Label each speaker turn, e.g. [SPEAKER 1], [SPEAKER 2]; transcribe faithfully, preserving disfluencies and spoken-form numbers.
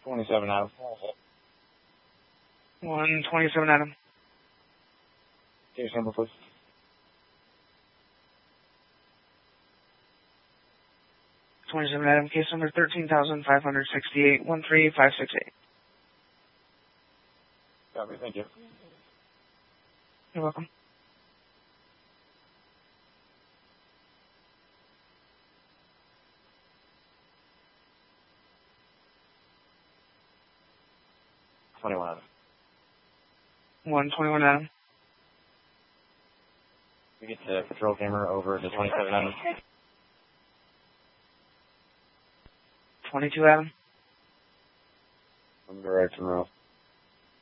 [SPEAKER 1] twenty-seven Adam.
[SPEAKER 2] one twenty-seven Adam.
[SPEAKER 1] Case number, please.
[SPEAKER 2] twenty-seven Adam, case number thirteen thousand five hundred sixty-eight, one three five six eight.
[SPEAKER 1] Copy, thank you.
[SPEAKER 2] You're welcome.
[SPEAKER 1] twenty-one Adam.
[SPEAKER 2] one twenty-one Adam.
[SPEAKER 1] We get the patrol camera over to twenty-seven Adam.
[SPEAKER 2] twenty-two Adam.
[SPEAKER 1] I'm directing Ralph.